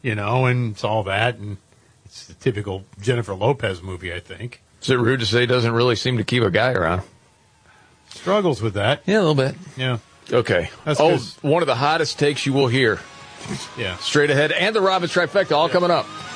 and it's all that, and it's the typical Jennifer Lopez movie, I think. Is it rude to say doesn't really seem to keep a guy around? Struggles with that. Yeah, a little bit. Yeah. Okay. One of the hottest takes you will hear. Yeah. Straight ahead, and the Robbins Trifecta all coming up.